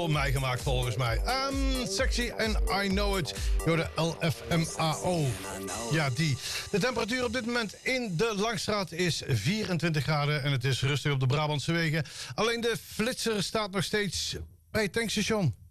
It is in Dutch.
door mij gemaakt volgens mij. Sexy and I Know It. Door de LFMAO. Ja, die. De temperatuur op dit moment in de Langstraat is 24 graden. En het is rustig op de Brabantse wegen. Alleen de flitser staat nog steeds bij het tankstation.